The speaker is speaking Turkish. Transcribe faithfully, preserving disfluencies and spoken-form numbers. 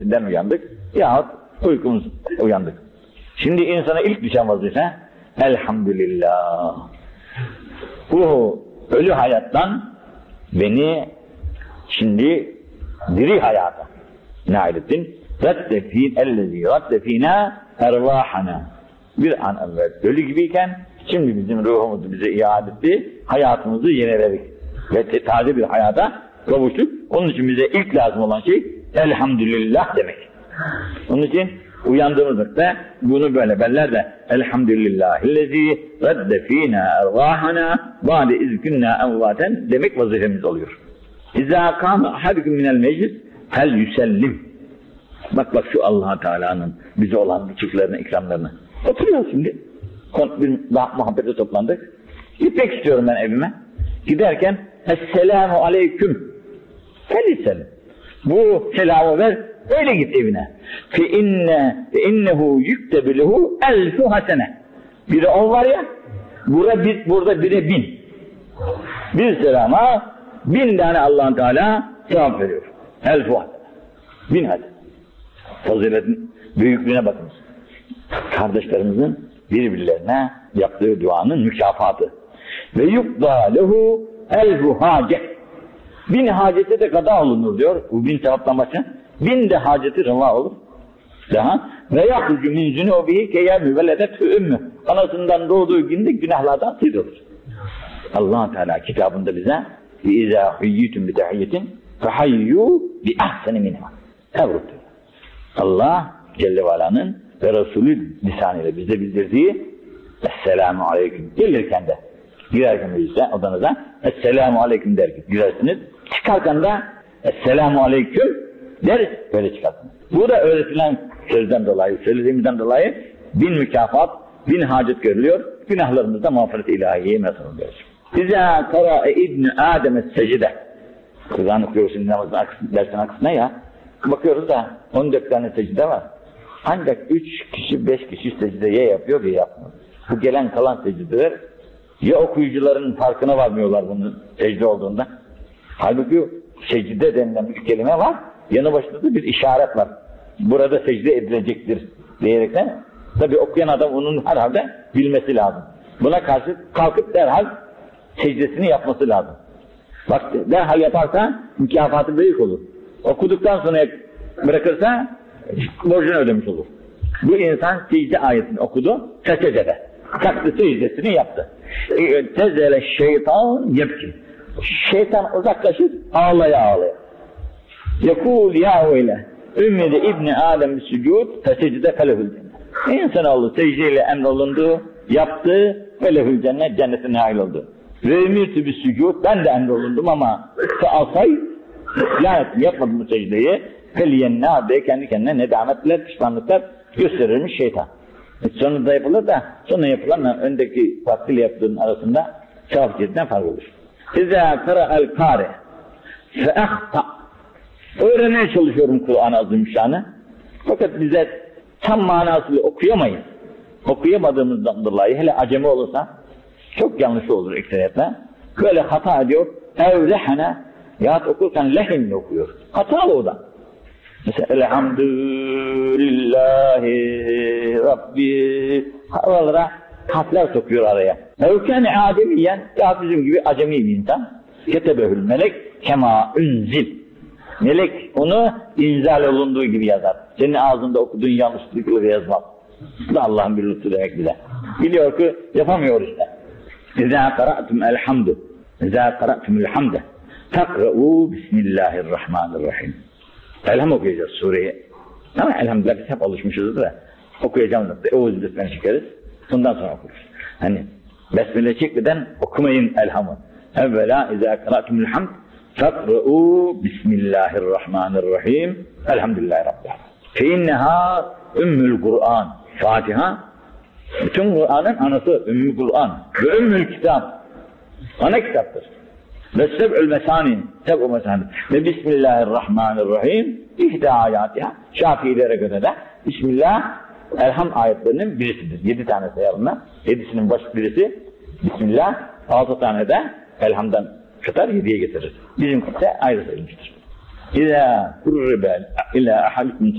Den uyandık yahut uykumuz uyandık. Şimdi insana ilk düşen vazife elhamdülillah. Bu ölü hayattan beni şimdi diri hayata nail ettin. Radde fîn ellezî radde fînâ ervâhana. Bir an evvel ölü gibiyken şimdi bizim ruhumuzu bize iade etti. Hayatımızı yeniledik. Ve taze bir hayata kavuştuk. Onun için bize ilk lazım olan şey elhamdülillah demek. Onun için uyandığımızda bunu böyle beller de elhamdülillahillezî radde fînâ ervâhana ba'de izkünnâ envâten demek vazifemiz oluyor. İzâ kâme ahadüküm minel meclis hel yüsellim. Bak bak şu Allah Teala'nın bize olan lütuflarını, ikramlarını. Oturuyoruz şimdi. Bir muhabbete toplandık. Gitmek istiyorum ben evime. Giderken Esselamu aleyküm. Felisel. Bu selamı ver. Öyle git evine. Fe inne fe innehu yüktebu lehu elfu hasene. Biri on var ya. Burada bir burada bire bin. Bir selama bin tane Allah Teala sevap veriyor. Elfu hasene. Bin hasene. Faziletin büyüklüğüne bakınız. Kardeşlerimizin birbirlerine yaptığı duanın mükafatı. Ve yukda lehu elfu hace. Bin hacete de gada olunur diyor. Bu bin sevaptan başka. Bin de haceti reva olur. Daha. Ve yahrucu min zunubihi keyemü veledetü ümmü. Anasından doğduğu günde günahlardan sıyrılır. Allah Teala kitabında bize İzâ hüyyütüm bi tehiyyetin fehayyû bi ahseni minha. Evrut. Allah Celle ve Ala'nın ve Resulü lisanıyla bize bildirdiği Esselamu Aleyküm gelirken de girerken meclise odanıza Esselamu Aleyküm der ki girersiniz. Çıkarken de Esselamu Aleyküm deriz böyle çıkarsınız. Bu da öğretilen sözden dolayı, söylediğimizden dolayı bin mükafat, bin hacet görülüyor. Günahlarımızda mağfiret-i ilahiye mesele oluyor. İzâ kara'e İbn-i Adem'e secde. Kur'an okuyorsun namazın dersin aksine ya. Bakıyoruz da on dört tane secde var. Ancak üç kişi, beş kişi secdeye yapıyor ya yapmıyor. Bu gelen kalan secdeler ya okuyucuların farkına varmıyorlar bunun secde olduğunda. Halbuki secde denilen üç kelime var. Yanı başında da bir işaret var. Burada secde edilecektir diyerekten. Tabi okuyan adam onun herhalde bilmesi lazım. Buna karşı kalkıp derhal secdesini yapması lazım. Bak derhal yaparsa mükafatı büyük olur. Okuduktan sonra bırakırsa borcunu ödemiş olur. Bu insan secde ayetini okudu, secdede. Kalktı secdesini yaptı. Tezele şeytan yepki. Şeytan uzaklaşır, ağlaya ağlaya. Yekul ya öyle. Ümmide İbni Adem sücud fesecde felehül cennet. İnsanoğlu secdeyle emrolundu, yaptı, felehül cennet, cennetine nail oldu. Ve ümirtü bir sücud, ben de emrolundum ama feasay, lanet yapmadım bu secdeyi. Feliyen nâbe, kendi kendine nedametler, pişmanlıklar gösterirmiş şeytan. E sonunda yapılır da, sonra yapılanla öndeki farklı yaptığın arasında sevap cihetinden fark olur. İzâ kara'el kâre fe'ehta. Öğrenmeye çalışıyorum Kur'an-ı Azimüşşan'ı. Fakat bize tam manasıyla okuyamayız. Okuyamadığımızdan dolayı hele acemi olursa çok yanlış olur ekseriyetle. Böyle hata ediyor. Evlehene yahut okurken lehinle okuyor. Hatalı o da. Mesela elhamdülillahi Rabbi havalara harfler sokuyor araya. Evkâne ademiyen ya bizim gibi acemi bir insan. Ketebehül melek kema ünzil. Melek onu inzal olunduğu gibi yazar. Senin ağzında okuduğun yanlışlıkları yazmaz. Bu da Allah'ın bir lütfu demek bize. Biliyor ki yapamıyor işte. İzâ kara'tum elhamdü. İzâ kara'tum elhamde. Takra'u bismillahirrahmanirrahim. Elham okuyacağız sureyi. Ama elhamdülillah biz hep alışmışızdır da okuyacağım da Eûzü besmele çekeriz. Bundan sonra okuruz. Hani besmele çekmeden okumayın elhamı. Evvela izâ kara'tum elhamd. Takra'u bismillahirrahmanirrahim. Elhamdülillahi rabbil alemin. Fe inneha ümmül Kur'an. Fatiha bütün Kur'an'ın anası ümmül Kur'an ve ümmül kitap. Ana kitaptır. Ve seb'ül mesani, seb'ül mesani. Ve bismillahirrahmanirrahim. İhda ayatiha. Şafiilere göre de Bismillah elham ayetlerinin birisidir. Yedi tane sayarlar. Yedisinin baş birisi Bismillah. Altı tane de elhamdan çıkar, yediye getirir. Bizimki de ayrı sayılmıştır. İzâ kurribe ilâ ahadikum